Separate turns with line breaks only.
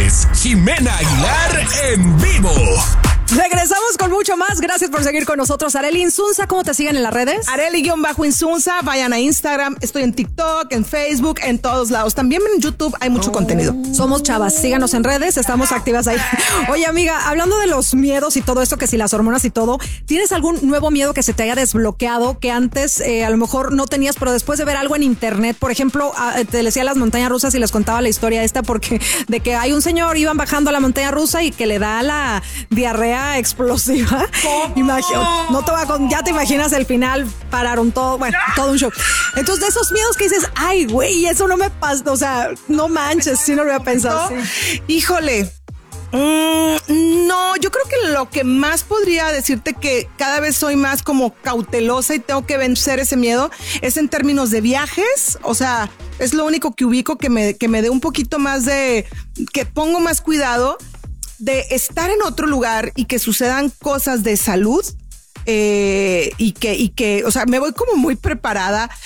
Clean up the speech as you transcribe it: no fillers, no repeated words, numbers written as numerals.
es Jimena Aguilar en vivo.
Regresamos con mucho más. Gracias por seguir con nosotros. Arely Insunza, ¿cómo te siguen en las redes?
Arely-Insunza, vayan a Instagram, estoy en TikTok, en Facebook, en todos lados. También en YouTube hay mucho contenido.
Somos chavas, síganos en redes, estamos activas ahí. Oye, amiga, hablando de los miedos y todo esto, que si las hormonas y todo, ¿tienes algún nuevo miedo que se te haya desbloqueado que antes a lo mejor no tenías, pero después de ver algo en internet? Por ejemplo, te decía las montañas rusas y les contaba la historia esta porque de que hay un señor, iban bajando a la montaña rusa y que le da la diarrea explosiva. No te va ya te imaginas el final, pararon todo, bueno, todo un show. Entonces, de esos miedos que dices, ay, güey, eso no me pasa, o sea, no manches, sí no lo había pensado. Sí.
Híjole. No, yo creo que lo que más podría decirte que cada vez soy más como cautelosa y tengo que vencer ese miedo es en términos de viajes. O sea, es lo único que ubico que me dé un poquito más de, que pongo más cuidado de estar en otro lugar y que sucedan cosas de salud. Y que, o sea, me voy como muy preparada.